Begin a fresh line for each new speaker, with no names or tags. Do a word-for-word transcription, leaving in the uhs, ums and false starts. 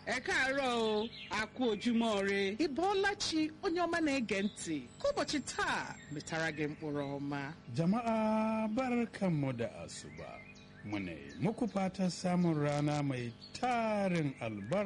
ẹ káàárọ̀ o àkú ojúmọ́ ire ịbọọla chi onye ọma na-ege ntị ka ụbọchị taa metara gị mkpụrụ ọma.
Jama'a barkanmu da asuba. Mune muku fatan samun rana mai tarin albarka.